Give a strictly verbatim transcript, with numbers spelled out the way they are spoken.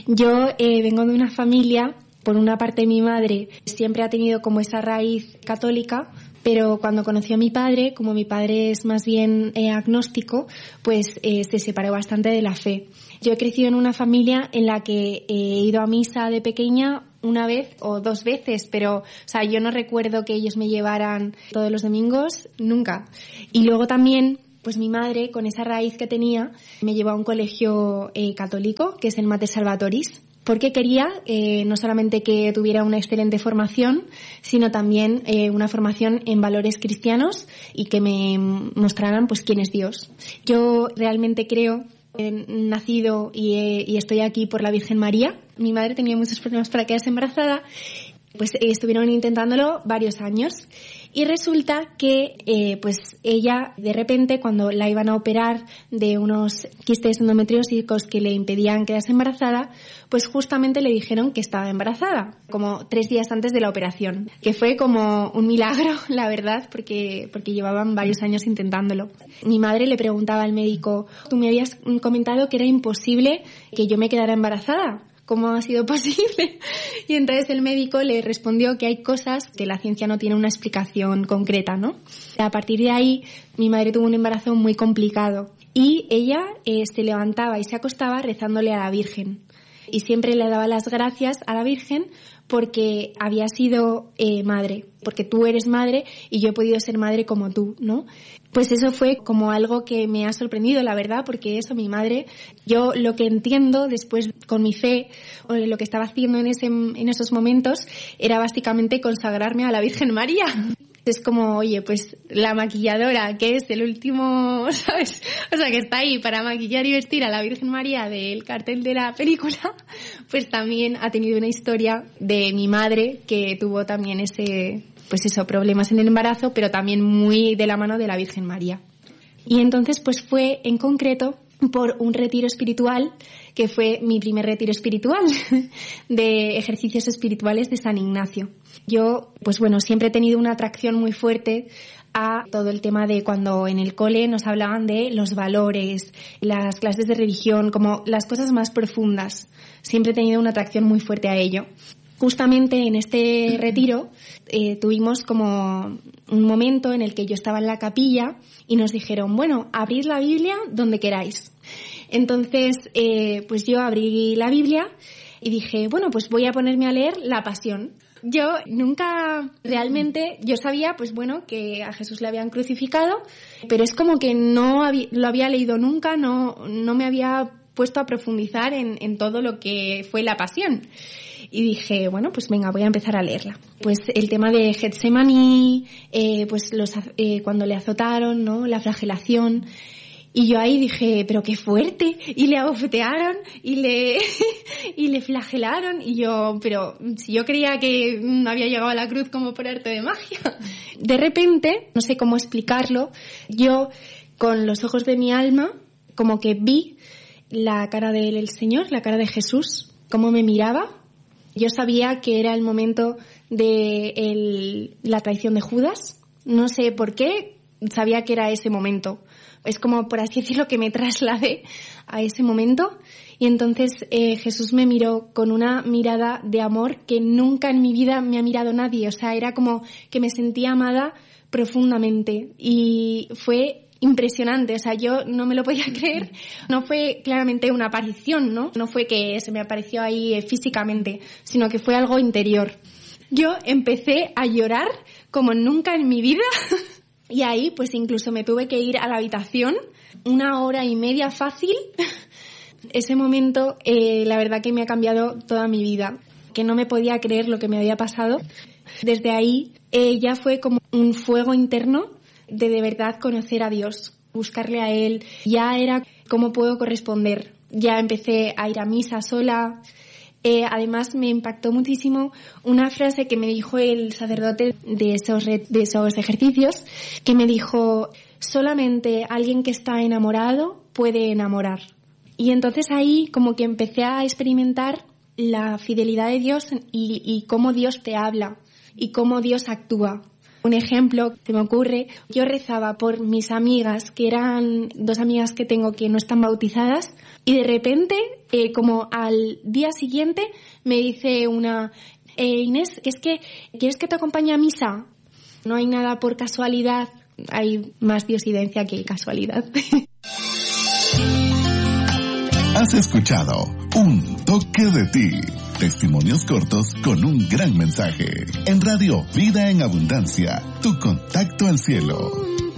Yo eh, vengo de una familia, por una parte mi madre siempre ha tenido como esa raíz católica, pero cuando conocí a mi padre, como mi padre es más bien eh, agnóstico, pues eh, se separó bastante de la fe. Yo he crecido en una familia en la que he ido a misa de pequeña una vez o dos veces, pero o sea, yo no recuerdo que ellos me llevaran todos los domingos, nunca. Y luego también, pues mi madre, con esa raíz que tenía, me llevó a un colegio eh, católico, que es el Mater Salvatoris, porque quería eh, no solamente que tuviera una excelente formación, sino también eh, una formación en valores cristianos y que me mostraran pues quién es Dios. Yo realmente creo, he nacido y, he, y estoy aquí por la Virgen María. Mi madre tenía muchos problemas para quedarse embarazada, pues eh, estuvieron intentándolo varios años. Y resulta que eh, pues ella, de repente, cuando la iban a operar de unos quistes endometriósicos que le impedían quedarse embarazada, pues justamente le dijeron que estaba embarazada, como tres días antes de la operación, que fue como un milagro, la verdad, porque, porque llevaban varios años intentándolo. Mi madre le preguntaba al médico, tú me habías comentado que era imposible que yo me quedara embarazada. ¿Cómo ha sido posible? Y entonces el médico le respondió que hay cosas que la ciencia no tiene una explicación concreta, ¿no? A partir de ahí, mi madre tuvo un embarazo muy complicado y ella eh, se levantaba y se acostaba rezándole a la Virgen. Y siempre le daba las gracias a la Virgen porque había sido eh, madre, porque tú eres madre y yo he podido ser madre como tú, ¿no? Pues eso fue como algo que me ha sorprendido, la verdad, porque eso, mi madre, yo lo que entiendo después con mi fe, o lo que estaba haciendo en ese en esos momentos, era básicamente consagrarme a la Virgen María. Es como, oye, pues la maquilladora, que es el último, ¿sabes? O sea, que está ahí para maquillar y vestir a la Virgen María del cartel de la película, pues también ha tenido una historia de mi madre que tuvo también ese, pues eso, problemas en el embarazo, pero también muy de la mano de la Virgen María. Y entonces, pues fue en concreto por un retiro espiritual, que fue mi primer retiro espiritual de ejercicios espirituales de San Ignacio. Yo, pues bueno, siempre he tenido una atracción muy fuerte a todo el tema de cuando en el cole nos hablaban de los valores, las clases de religión, como las cosas más profundas. Siempre he tenido una atracción muy fuerte a ello. Justamente en este retiro eh, tuvimos como un momento en el que yo estaba en la capilla y nos dijeron, bueno, abrid la Biblia donde queráis. Entonces, eh, pues yo abrí la Biblia y dije, bueno, pues voy a ponerme a leer La Pasión. Yo nunca realmente, yo sabía, pues bueno, que a Jesús le habían crucificado, pero es como que no había, lo había leído nunca, no, no me había puesto a profundizar en, en todo lo que fue la Pasión. Y dije, bueno, pues venga, voy a empezar a leerla. Pues el tema de Getsemaní, eh, pues los, eh, cuando le azotaron, ¿no? La flagelación. Y yo ahí dije, pero qué fuerte. Y le abofetearon y le, y le flagelaron. Y yo, pero si yo creía que no había llegado a la cruz como por arte de magia. De repente, no sé cómo explicarlo, yo con los ojos de mi alma, como que vi la cara del Señor, la cara de Jesús, cómo me miraba. Yo sabía que era el momento de el, la traición de Judas. No sé por qué, sabía que era ese momento. Es como, por así decirlo, que me trasladé a ese momento. Y entonces eh, Jesús me miró con una mirada de amor que nunca en mi vida me ha mirado nadie. O sea, era como que me sentía amada profundamente. Y fue impresionante, o sea, yo no me lo podía creer. No fue claramente una aparición, ¿no? No fue que se me apareció ahí eh, físicamente, sino que fue algo interior. Yo empecé a llorar como nunca en mi vida y ahí pues incluso me tuve que ir a la habitación una hora y media fácil. Ese momento eh, la verdad que me ha cambiado toda mi vida, que no me podía creer lo que me había pasado. Desde ahí eh, ya fue como un fuego interno de de verdad conocer a Dios, buscarle a Él. Ya era cómo puedo corresponder. Ya empecé a ir a misa sola. Eh, además me impactó muchísimo una frase que me dijo el sacerdote de esos, re- de esos ejercicios, que me dijo, solamente alguien que está enamorado puede enamorar. Y entonces ahí como que empecé a experimentar la fidelidad de Dios y, y cómo Dios te habla y cómo Dios actúa. Un ejemplo que me ocurre, yo rezaba por mis amigas, que eran dos amigas que tengo que no están bautizadas, y de repente, eh, como al día siguiente, me dice una, eh, Inés, es que, ¿quieres que te acompañe a misa? No hay nada por casualidad, hay más diosidencia que casualidad. Has escuchado Un Toque de Ti. Testimonios cortos con un gran mensaje. En Radio Vida en Abundancia, tu contacto al cielo.